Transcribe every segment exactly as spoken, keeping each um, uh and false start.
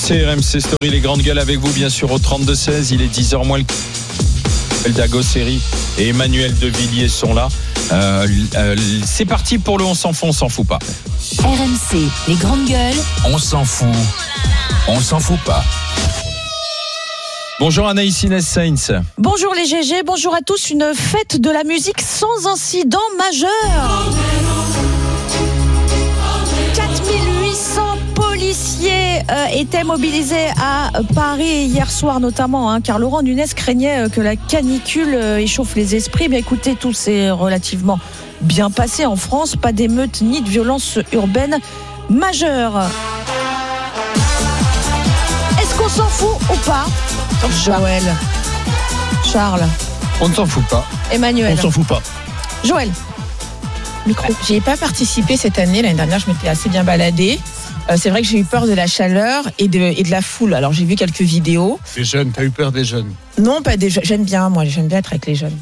C'est R M C Story, les grandes gueules avec vous, bien sûr, au trente-deux seize. Il est dix heures moins le Dago Seri et Emmanuel Devilliers sont là. Euh, euh, c'est parti pour le On s'en fout, on s'en fout pas. R M C, les grandes gueules. On s'en fout, on s'en fout pas. Bonjour Anaïs Inès Sainz. Bonjour les G G, bonjour à tous. Une fête de la musique sans incident majeur. quatre mille huit cents policiers euh, étaient mobilisés à Paris hier soir notamment, hein, car Laurent Nunez craignait euh, que la canicule euh, échauffe les esprits. Mais écoutez, tout s'est relativement bien passé en France. Pas d'émeutes ni de violences urbaines majeures. Est-ce qu'on s'en fout ou pas ? Joël, Charles, on ne s'en fout pas. Emmanuel, on s'en fout pas. Joël, micro. J'y ai pas participé cette année. L'année dernière, je m'étais assez bien baladée. Euh, c'est vrai que j'ai eu peur de la chaleur et de, et de la foule. Alors j'ai vu quelques vidéos. Les jeunes, t'as eu peur des jeunes ? Non, pas des jeunes. J'aime bien, moi, j'aime bien être avec les jeunes.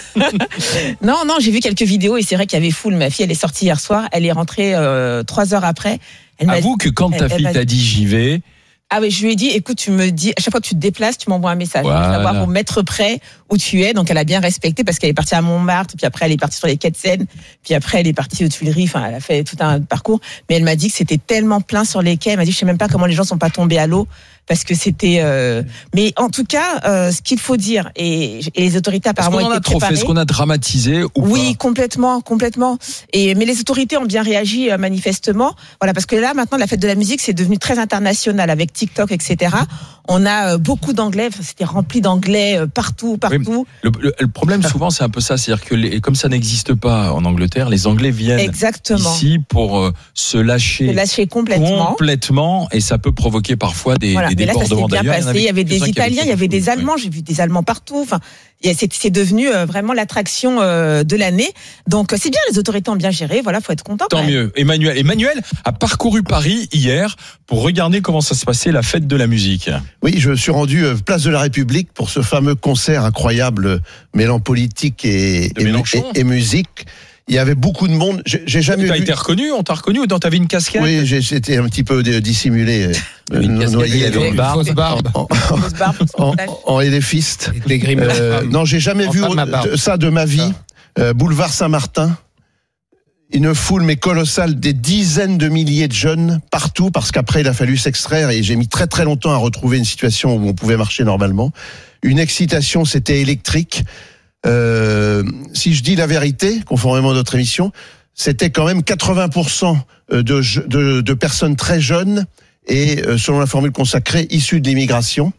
non, non, j'ai vu quelques vidéos et c'est vrai qu'il y avait foule. Ma fille, elle est sortie hier soir. Elle est rentrée euh, trois heures après. Elle Avoue que quand ta elle, fille elle t'a dit j'y vais. Ah oui, je lui ai dit, écoute, tu me dis, à chaque fois que tu te déplaces, tu m'envoies un message. Voilà. Pour savoir, pour mettre près où tu es. Donc, elle a bien respecté parce qu'elle est partie à Montmartre, puis après, elle est partie sur les quais de Seine, puis après, elle est partie aux Tuileries. Enfin, elle a fait tout un parcours. Mais elle m'a dit que c'était tellement plein sur les quais. Elle m'a dit, je sais même pas comment les gens sont pas tombés à l'eau. Parce que c'était. Euh... Mais en tout cas, euh, ce qu'il faut dire, et, et les autorités apparemment Est-ce qu'on en a étaient trop fait ? préparées. Est-ce qu'on a dramatisé ou Oui, pas ? complètement, complètement. Et mais les autorités ont bien réagi euh, manifestement. Voilà, parce que là maintenant, la fête de la musique, c'est devenu très international avec TikTok, et cetera. On a euh, beaucoup d'anglais. Enfin, c'était rempli d'anglais euh, partout, partout. Oui, le, le, le problème souvent, c'est un peu ça, c'est-à-dire que les, comme ça n'existe pas en Angleterre, les Anglais viennent Exactement. ici pour euh, se lâcher, Se lâcher complètement. complètement, et ça peut provoquer parfois des, Voilà. des Mais là, ça s'est débordements. bien D'ailleurs, passé. Il y avait des Italiens, il y avait des Allemands. Allemands. J'ai vu des Allemands partout. Enfin, c'est, c'est devenu euh, vraiment l'attraction euh, de l'année. Donc, c'est bien. Les autorités ont bien géré. Voilà, faut être content. Tant mieux. Emmanuel, Emmanuel a parcouru Paris hier pour regarder comment ça se passait la fête de la musique. Oui, je suis rendu euh, place de la République pour ce fameux concert incroyable euh, mêlant politique et, De et, Mélenchon. et, et musique. Il y avait beaucoup de monde. J'ai, j'ai jamais Tu as vu. été reconnu, on t'a reconnu ou t'avais une casquette ? Oui, j'ai, j'étais un petit peu dissimulé, euh, Une casquette, noyé il y avait une barbe. Fausse barbe. en, Grosse barbe, en, son en, en éléphiste. Des grimaces. Euh, non, j'ai jamais En vu femme à barbe. euh, ça de ma vie. Euh, boulevard Saint-Martin. Une foule mais colossale, des dizaines de milliers de jeunes partout, parce qu'après il a fallu s'extraire et j'ai mis très très longtemps à retrouver une situation où on pouvait marcher normalement. Une excitation, c'était électrique. Euh, si je dis la vérité, conformément à notre émission, c'était quand même quatre-vingts pour cent de, de, de personnes très jeunes et, selon la formule consacrée, issues de l'immigration.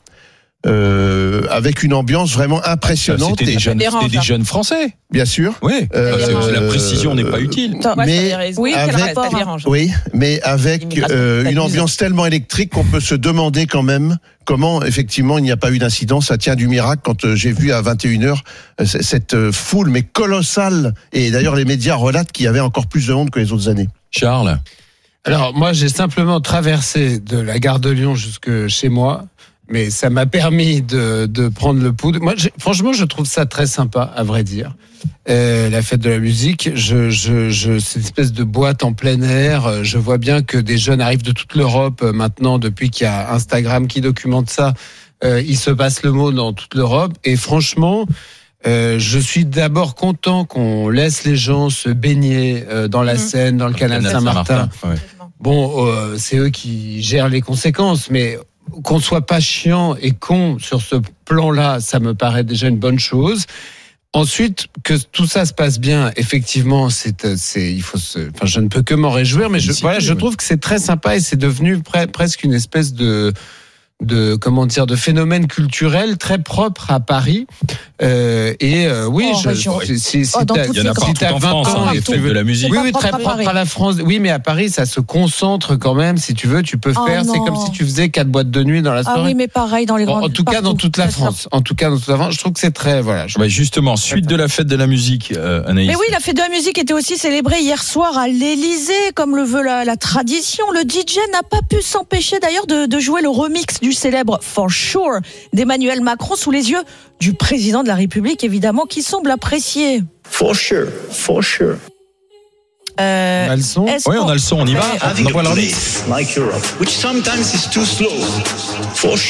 Euh, avec une ambiance vraiment impressionnante. C'était des, et, jeunes, dérange, c'était des hein. jeunes français. bien sûr. Oui, Euh, c'est- la précision n'est pas utile. Attends, moi, mais ça avait raison. oui, Ça quel dérange, rapport, ça hein. dérange. Oui, mais avec L'immigration, euh, ça une abuse. ambiance tellement électrique qu'on peut se demander quand même comment, effectivement, il n'y a pas eu d'incident. Ça tient du miracle quand euh, j'ai vu à vingt et une heures euh, c- cette euh, foule, mais colossale. Et d'ailleurs, les médias relatent qu'il y avait encore plus de monde que les autres années. Charles, Alors, moi, j'ai simplement traversé de la gare de Lyon jusque chez moi, mais ça m'a permis de, de prendre le pouls. Moi, j'ai- franchement, je trouve ça très sympa, à vrai dire. Euh, la fête de la musique, je, je, je, c'est une espèce de boîte en plein air. Je vois bien que des jeunes arrivent de toute l'Europe euh, maintenant, depuis qu'il y a Instagram qui documente ça. Euh, il se passe le mot dans toute l'Europe. Et franchement, euh, je suis d'abord content qu'on laisse les gens se baigner euh, dans la Mmh. Seine, dans le canal Saint-Martin. ouais. Bon, euh, c'est eux qui gèrent les conséquences, mais qu'on soit pas chiant et con sur ce plan-là, ça me paraît déjà une bonne chose. Ensuite, que tout ça se passe bien, effectivement, c'est, c'est, il faut se, enfin, je ne peux que m'en réjouir, mais je, voilà, je trouve que c'est très sympa et c'est devenu pre- presque une espèce de, de, comment dire, de phénomène culturel très propre à Paris. Euh, et euh, oui, Oh, je, région. si, si, si Oh, dans t'as- toutes Il y en a les si partout t'as en vingt France, ans hein, et les que tu fêtes veux- de la musique. oui, pas oui, propre très à propre Paris. à la France. Oui, mais à Paris, ça se concentre quand même. Si tu veux, tu peux Oh faire. C'est non. comme si tu faisais quatre boîtes de nuit dans la Ah soirée. oui, mais pareil dans les Bon, grandes. en tout cas, dans partout. toute la Bien sûr. France. En tout cas, dans toute la France, je trouve que c'est très, voilà. je- Bah justement, suite de la fête de la musique, euh, Anaïs. Mais oui, la fête de la musique était aussi célébrée hier soir à l'Élysée, comme le veut la, la tradition. Le D J n'a pas pu s'empêcher d'ailleurs de, de jouer le remix du célèbre For Sure d'Emmanuel Macron sous les yeux du président de la République, évidemment, qui semble apprécier. For sure, for sure. Euh, On a le son. est-ce Oui, qu'on- on a le son, on y va. Ouais. On Having envoie a leur place like Europe, which sometimes is too slow for